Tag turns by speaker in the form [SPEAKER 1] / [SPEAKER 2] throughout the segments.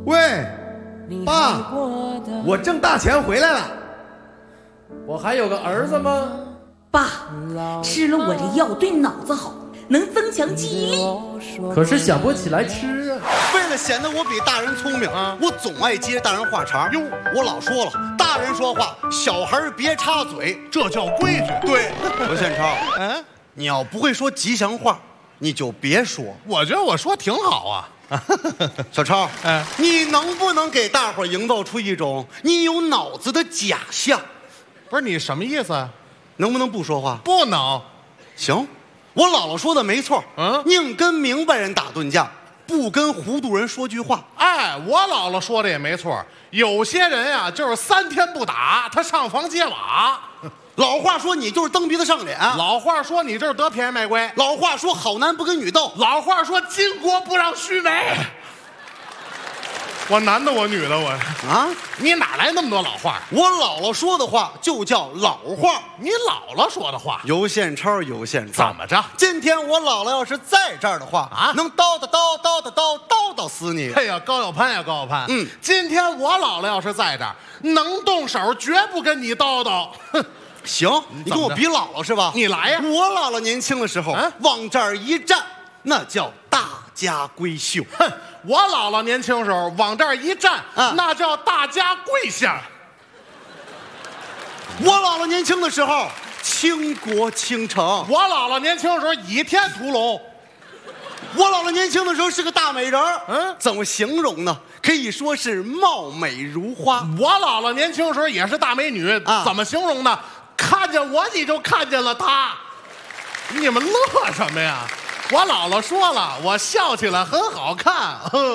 [SPEAKER 1] 喂，爸，我挣大钱回来了。
[SPEAKER 2] 我还有个儿子吗？
[SPEAKER 3] 爸，吃了我这药对脑子好，能增强记忆力。
[SPEAKER 2] 可是想不起来吃啊。
[SPEAKER 4] 为了显得我比大人聪明啊，我总爱接大人话茬。哟，我老说了，大人说话，小孩别插嘴，
[SPEAKER 5] 这叫规矩。
[SPEAKER 4] 对，罗宪超，你要不会说吉祥话，你就别说。
[SPEAKER 5] 我觉得我说挺好啊。
[SPEAKER 4] 小超，你能不能给大伙营造出一种你有脑子的假象？
[SPEAKER 5] 不是你什么意思啊？
[SPEAKER 4] 能不能不说话？
[SPEAKER 5] 不能。
[SPEAKER 4] 行，我姥姥说的没错，宁跟明白人打顿架，不跟糊涂人说句话。
[SPEAKER 5] 哎，我姥姥说的也没错，有些人呀，就是3天不打，他上房揭瓦。
[SPEAKER 4] 老话说你就是蹬鼻子上脸，
[SPEAKER 5] 老话说你就是得便宜卖乖，
[SPEAKER 4] 老话说好男不跟女斗，
[SPEAKER 5] 老话说巾帼不让须眉。我男的我女的我
[SPEAKER 4] 啊，
[SPEAKER 5] 你哪来那么多老话？
[SPEAKER 4] 我姥姥说的话就叫老话，
[SPEAKER 5] 你姥姥说的话。
[SPEAKER 4] 尤宪超，尤宪超，
[SPEAKER 5] 怎么着？
[SPEAKER 4] 今天我姥姥要是在这儿的话啊，能叨死你。
[SPEAKER 5] 哎呀，高有攀呀，高有攀。今天我姥姥要是在这儿，能动手绝不跟你叨叨。哼。
[SPEAKER 4] 行，你跟我比姥姥是吧？
[SPEAKER 5] 你来呀！
[SPEAKER 4] 我姥姥年轻的时候，往这儿一站，那叫大家闺秀。
[SPEAKER 5] 哼，我姥姥年轻时候往这儿一站，那叫大家跪下。
[SPEAKER 4] 我姥姥年轻的时候，倾国倾城。
[SPEAKER 5] 我姥姥年轻的时候倚天屠龙。
[SPEAKER 4] 我姥姥年轻的时候是个大美人怎么形容呢？可以说是貌美如花。
[SPEAKER 5] 我姥姥年轻时候也是大美女怎么形容呢？看见我你就看见了她，你们乐什么呀？我姥姥说了，我笑起来很好看。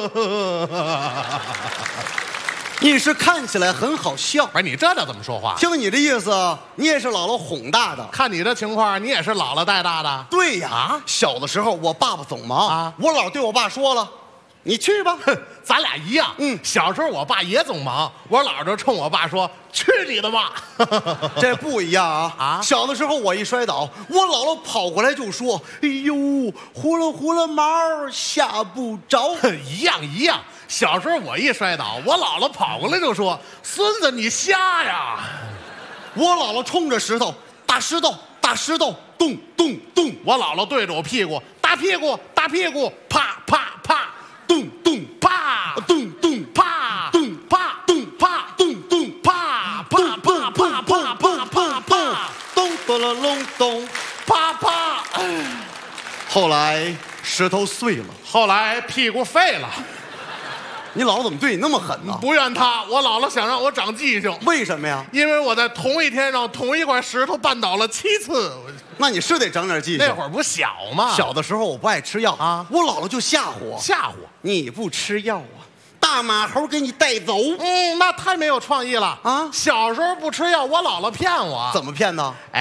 [SPEAKER 4] 你是看起来很好笑，
[SPEAKER 5] 不是你这叫怎么说话？
[SPEAKER 4] 听你的意思，你也是姥姥哄大的。
[SPEAKER 5] 看你这情况，你也是姥姥带大的。
[SPEAKER 4] 对呀，小的时候我爸爸总忙我姥对我爸说了，你去吧。
[SPEAKER 5] 咱俩一样。小时候我爸也总忙，我姥就冲我爸说：“去你的吧！”
[SPEAKER 4] 这不一样啊！小的时候我一摔倒，我姥姥跑过来就说：“哎呦，呼了毛吓不着。”
[SPEAKER 5] 一样。小时候我一摔倒，我姥姥跑过来就说：“孙子，你瞎呀！”
[SPEAKER 4] 我姥姥冲着石头，大石头，咚咚咚。
[SPEAKER 5] 我姥姥对着我屁股，大屁股，啪啪啪，
[SPEAKER 4] 咚咚
[SPEAKER 5] 啪，
[SPEAKER 4] 咚咚
[SPEAKER 5] 啪，
[SPEAKER 4] 咚
[SPEAKER 5] 啪，
[SPEAKER 4] 咚
[SPEAKER 5] 啪，
[SPEAKER 4] 咚咚
[SPEAKER 5] 啪，啪啪啪啪啪啪啪，
[SPEAKER 4] 咚咚了隆咚，
[SPEAKER 5] 啪啪。
[SPEAKER 4] 后来石头碎了，
[SPEAKER 5] 后来屁股废了。
[SPEAKER 4] 你姥姥怎么对你那么狠呢？
[SPEAKER 5] 不怨他，我姥姥想让我长记性。
[SPEAKER 4] 为什么呀？
[SPEAKER 5] 因为我在同一天让同一块石头绊倒了7次。
[SPEAKER 4] 那你是得长点记性。
[SPEAKER 5] 那会儿不小吗？
[SPEAKER 4] 小的时候我不爱吃药我姥姥就吓唬我。你不吃药大马猴给你带走。
[SPEAKER 5] 那太没有创意了小时候不吃药，我姥姥骗我。
[SPEAKER 4] 怎么骗呢？